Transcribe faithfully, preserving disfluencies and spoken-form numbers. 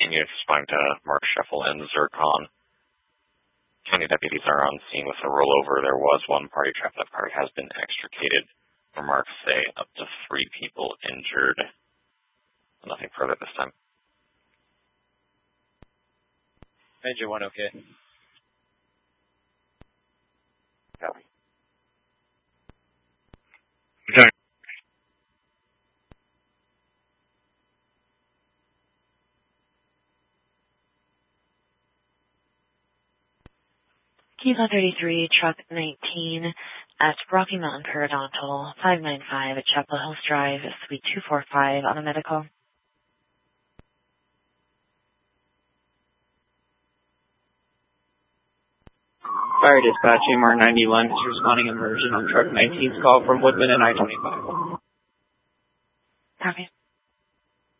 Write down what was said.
thirteen units responding to Mark Scheffel and Zircon. County deputies are on scene with a rollover. There was one party trapped. That party has been extricated. Remarks say up to three people injured. Nothing further this time. Major one, okay. Copy. Okay. Kilo thirty-three, truck nineteen at Rocky Mountain Periodontal, five nine five at Chapel Hills Drive, suite two four five on a medical. Fire dispatch, A M R ninety-one is responding emergent on truck nineteen's call from Woodman and I twenty-five. Copy.